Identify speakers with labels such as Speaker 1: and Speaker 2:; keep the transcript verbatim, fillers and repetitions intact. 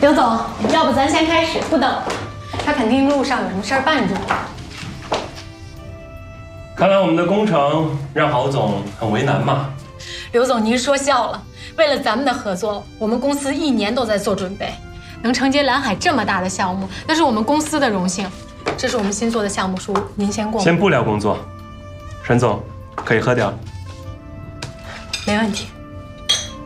Speaker 1: 刘总，要不咱先开始，不等了，他肯定路上有什么事儿绊住了。
Speaker 2: 看来我们的工程让郝总很为难嘛。
Speaker 1: 刘总，您说笑了。为了咱们的合作，我们公司一年都在做准备，能承接蓝海这么大的项目，那是我们公司的荣幸。这是我们新做的项目书，您先过。
Speaker 2: 先不聊工作，沈总可以喝掉。
Speaker 1: 没问题。